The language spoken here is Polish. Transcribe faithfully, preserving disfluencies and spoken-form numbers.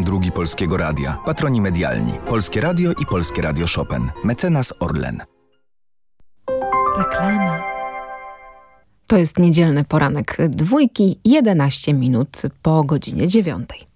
drugi Polskiego Radia. Patroni medialni. Polskie Radio i Polskie Radio Chopin. Mecenas Orlen. Reklama. To jest niedzielny poranek Dwójki, jedenaście minut po godzinie dziewiątej.